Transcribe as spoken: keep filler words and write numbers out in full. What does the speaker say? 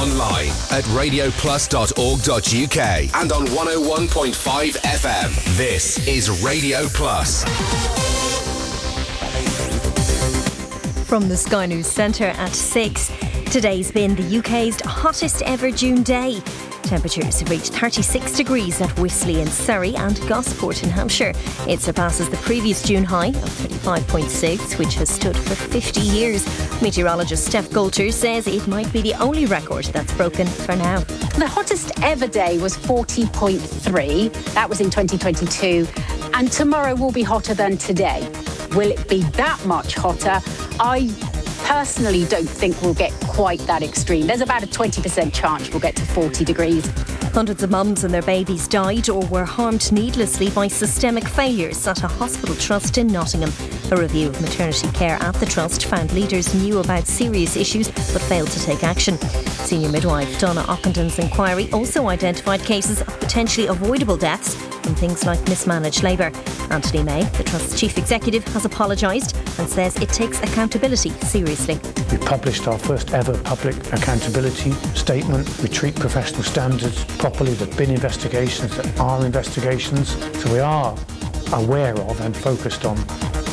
online at radio plus dot org dot u k and on one oh one point five F M. This is Radio Plus. From the Sky News Centre at six. Today's been the U K's hottest ever June day. Temperatures have reached thirty-six degrees at Wisley in Surrey and Gosport in Hampshire. It surpasses the previous June high of thirty-five point six, which has stood for fifty years. Meteorologist Steph Coulter says it might be the only record that's broken for now. The hottest ever day was forty point three. That was in twenty twenty-two. And tomorrow will be hotter than today. Will it be that much hotter? I personally don't think we'll get quite that extreme. There's about a twenty percent chance we'll get to forty degrees. Hundreds of mums and their babies died or were harmed needlessly by systemic failures at a hospital trust in Nottingham. A review of maternity care at the trust found leaders knew about serious issues but failed to take action. Senior midwife Donna Ockendon's inquiry also identified cases of potentially avoidable deaths from things like mismanaged labour. Anthony May, the trust's chief executive, has apologised and says it takes accountability seriously. We published our first ever public accountability statement. We treat professional standards properly. There have been investigations, there are investigations. So we are aware of and focused on